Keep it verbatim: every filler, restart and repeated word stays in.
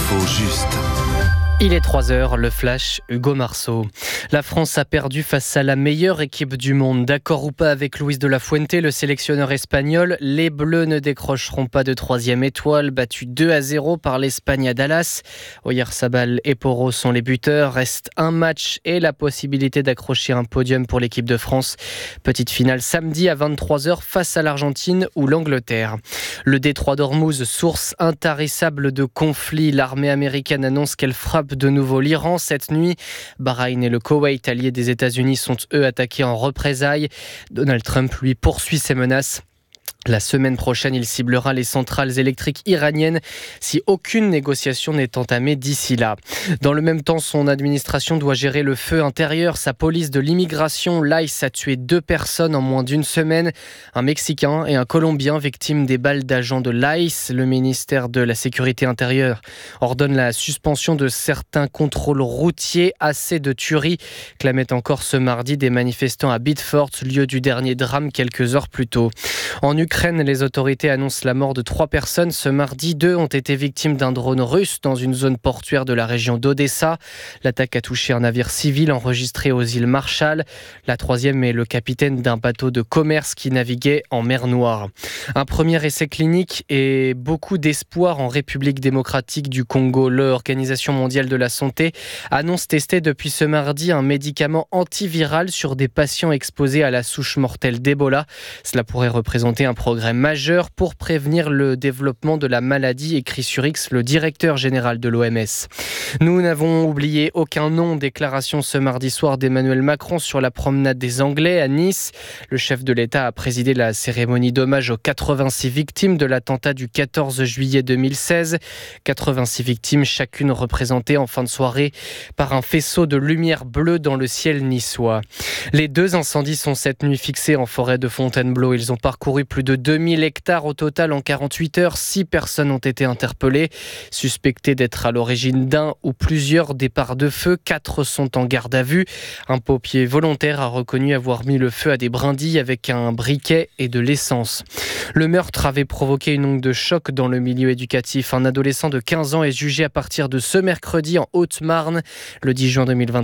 L'info juste. Il est trois heures, le flash, Hugo Marceau. La France a perdu face à la meilleure équipe du monde. D'accord ou pas avec Luis de la Fuente, le sélectionneur espagnol, les Bleus ne décrocheront pas de troisième étoile, battus deux à zéro par l'Espagne à Dallas. Oyarzabal et Porro sont les buteurs. Reste un match et la possibilité d'accrocher un podium pour l'équipe de France. Petite finale samedi à vingt-trois heures face à l'Argentine ou l'Angleterre. Le détroit d'Ormuz, source intarissable de conflits. L'armée américaine annonce qu'elle frappe de nouveau l'Iran cette nuit. Bahreïn et le Koweït, alliés des États-Unis, sont eux attaqués en représailles. Donald Trump, lui, poursuit ses menaces. La semaine prochaine, il ciblera les centrales électriques iraniennes si aucune négociation n'est entamée d'ici là. Dans le même temps, son administration doit gérer le feu intérieur. Sa police de l'immigration, l'I C E, a tué deux personnes en moins d'une semaine. Un Mexicain et un Colombien victimes des balles d'agents de l'I C E. Le ministère de la Sécurité intérieure ordonne la suspension de certains contrôles routiers. Assez de tueries, clamaient encore ce mardi des manifestants à Bitford, lieu du dernier drame quelques heures plus tôt. En Ukraine, les autorités annoncent la mort de trois personnes. Ce mardi, deux ont été victimes d'un drone russe dans une zone portuaire de la région d'Odessa. L'attaque a touché un navire civil enregistré aux îles Marshall. La troisième est le capitaine d'un bateau de commerce qui naviguait en mer Noire. Un premier essai clinique et beaucoup d'espoir en République démocratique du Congo. L'Organisation mondiale de la santé annonce tester depuis ce mardi un médicament antiviral sur des patients exposés à la souche mortelle d'Ebola. Cela pourrait représenter un progrès majeur pour prévenir le développement de la maladie, écrit sur X le directeur général de l'O M S. Nous n'avons oublié aucun nom. Déclaration ce mardi soir d'Emmanuel Macron sur la promenade des Anglais à Nice. Le chef de l'État a présidé la cérémonie d'hommage aux quatre-vingt-six victimes de l'attentat du quatorze juillet deux mille seize. quatre-vingt-six victimes, chacune représentée en fin de soirée par un faisceau de lumière bleue dans le ciel niçois. Les deux incendies sont cette nuit fixés en forêt de Fontainebleau. Ils ont parcouru plus de deux mille hectares au total en quarante-huit heures. Six personnes ont été interpellées, suspectées d'être à l'origine d'un ou plusieurs départs de feu. Quatre sont en garde à vue. Un pompier volontaire a reconnu avoir mis le feu à des brindilles avec un briquet et de l'essence. Le meurtre avait provoqué une onde de choc dans le milieu éducatif. Un adolescent de quinze ans est jugé à partir de ce mercredi en Haute-Marne. Le dix juin deux mille vingt-et-un,